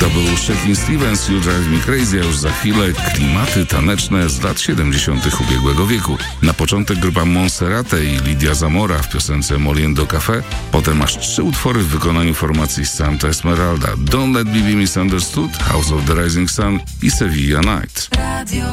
To był Shakin' Stevens, You Drive Me Crazy, a już za chwilę klimaty taneczne z lat 70. ubiegłego wieku. Na początek grupa Monserrate i Lidia Zamora w piosence Moliendo Café, potem aż 3 utwory w wykonaniu formacji Santa Esmeralda: Don't Let Me Be Misunderstood, House of the Rising Sun i Sevilla Night.